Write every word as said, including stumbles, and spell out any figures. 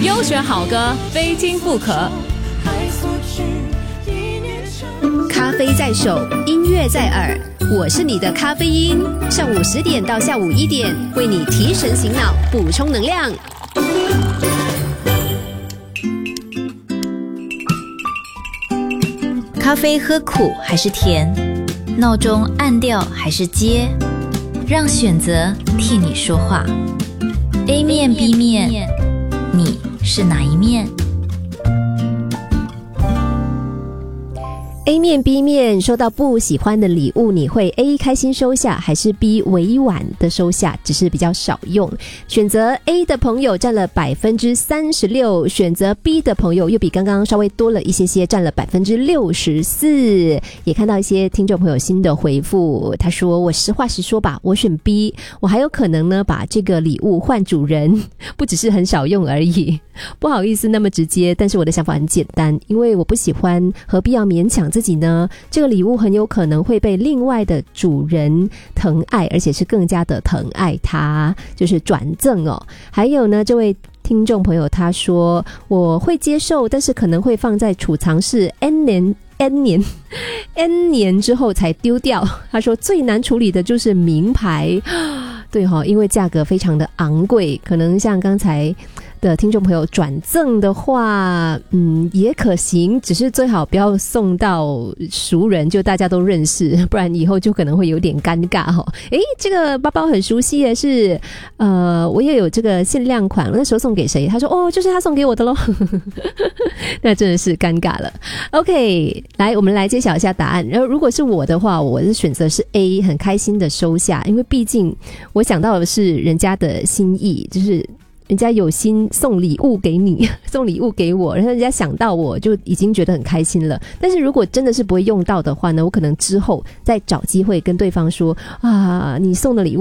优选好歌，非听不可。 咖啡在手，音乐在耳，我是你的咖啡因。上午十点到下午一点，为你提神醒脑，补充能量。 咖啡喝苦还是甜？闹钟按掉还是接？让选择替你说话。A 面 B 面，你是哪一面 ？A 面 B 面，收到不喜欢的礼物，你会 A 开心收下，还是 B 委婉的收下，只是比较少用？选择 A 的朋友占了 百分之三十六， 选择 B 的朋友又比刚刚稍微多了一些些，占了 百分之六十四。 也看到一些听众朋友新的回复，他说我实话实说吧，我选 B， 我还有可能呢把这个礼物换主人，不只是很少用而已。不好意思那么直接，但是我的想法很简单，因为我不喜欢，何必要勉强自己呢？这个礼物很有可能会被另外的主人疼爱，而且是更加的疼爱他，就是转赠哦。还有呢，这位听众朋友他说我会接受，但是可能会放在储藏室 N 年 N 年 N 年之后才丢掉。他说最难处理的就是名牌，对齁，因为价格非常的昂贵，可能像刚才的听众朋友转赠的话，嗯，也可行，只是最好不要送到熟人，就大家都认识，不然以后就可能会有点尴尬齁。诶，这个包包很熟悉耶，是呃，我也有这个限量款，我那时候送给谁？他说哦，就是他送给我的咯。那真的是尴尬了。OK， 来，我们来揭晓一下答案。然后如果是我的话，我的选择是 A， 很开心的收下，因为毕竟我想到的是人家的心意，就是人家有心送礼物给你，送礼物给我，然后人家想到我就已经觉得很开心了。但是如果真的是不会用到的话呢，我可能之后再找机会跟对方说啊，你送的礼物